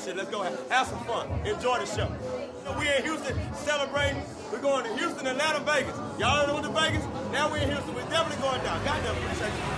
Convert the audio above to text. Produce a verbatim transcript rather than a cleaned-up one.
shit. Let's go have, have some fun. Enjoy the show. We in Houston celebrating. We're going to Houston, Atlanta, Vegas. Y'all know what the Vegas? Now we in Houston. We're definitely going down. Goddamn, appreciate you.